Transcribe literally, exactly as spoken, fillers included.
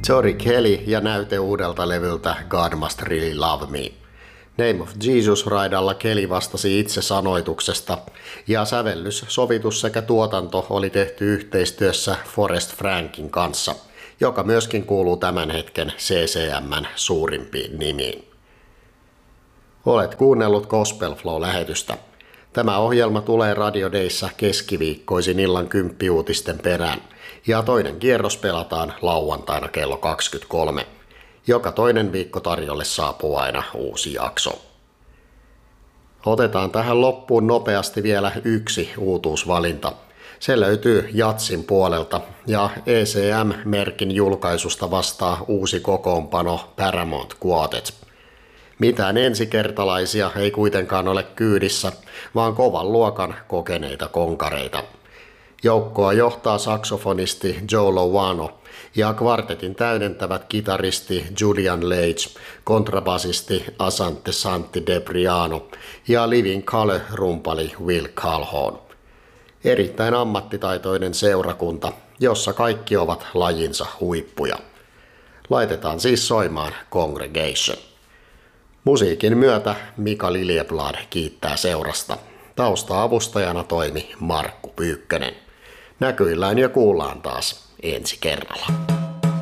Tori Kelly ja näyte uudelta levyltä God Must Really Love Me. Name of Jesus-raidalla Kelly vastasi itse sanoituksesta, ja sävellys, sovitus sekä tuotanto oli tehty yhteistyössä Forrest Frankin kanssa, joka myöskin kuuluu tämän hetken C C M:n suurimpiin nimiin. Olet kuunnellut Gospel Flow-lähetystä. Tämä ohjelma tulee Radio Dayssä keskiviikkoisin illan kymppiuutisten perään, ja toinen kierros pelataan lauantaina kello kaksikymmentäkolme. Joka toinen viikko tarjolle saapuu aina uusi jakso. Otetaan tähän loppuun nopeasti vielä yksi uutuusvalinta. Se löytyy Jatsin puolelta, ja E C M-merkin julkaisusta vastaa uusi kokoonpano Paramount Quartet. Mitään ensikertalaisia ei kuitenkaan ole kyydissä, vaan kovan luokan kokeneita konkareita. Joukkoa johtaa saksofonisti Joe Lovano ja kvartetin täydentävät kitaristi Julian Lage, kontrabasisti Asante Santi Debriano ja Living Colour-rumpali Will Calhoun. Erittäin ammattitaitoinen seurakunta, jossa kaikki ovat lajinsa huippuja. Laitetaan siis soimaan Congregation. Musiikin myötä Mika Liljeblad kiittää seurasta. Tausta-avustajana toimi Markku Pyykkönen. Näkyillään ja kuullaan taas ensi kerralla.